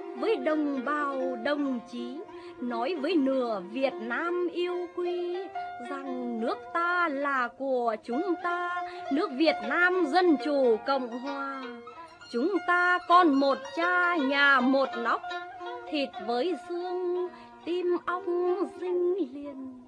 với đồng bào đồng chí, nói với nửa Việt Nam yêu quý rằng nước ta là của chúng ta, nước Việt Nam Dân Chủ Cộng Hòa. Chúng ta còn một cha nhà một nóc, thịt với xương tim ong dinh liền.